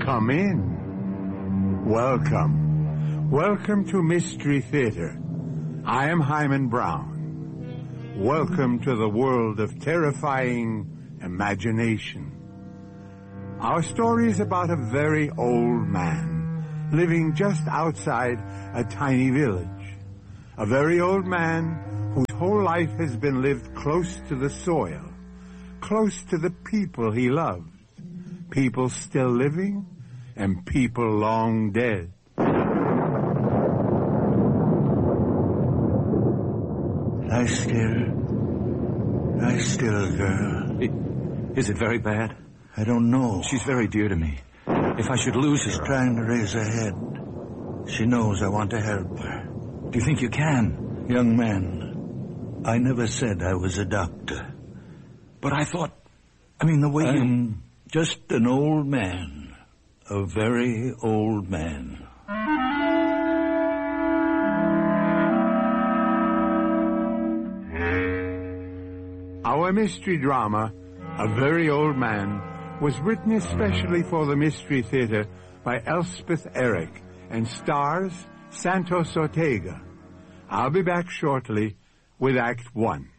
Come in. Welcome. Welcome to Mystery Theater. I am Hyman Brown. Welcome to the world of terrifying imagination. Our story is about a very old man living just outside a tiny village. A very old man whose whole life has been lived close to the soil, close to the people he loved, people still living and people long dead. Lie still, girl. Is it very bad? I don't know. She's very dear to me. If I should lose her... She's trying to raise her head. She knows I want to help her. Do you think you can? Young man, I never said I was a doctor. But I thought... the way I'm just an old man. A very old man. Our mystery drama, A Very Old Man, was written especially for the Mystery Theater by Elspeth Eric and stars Santos Ortega. I'll be back shortly with Act 1.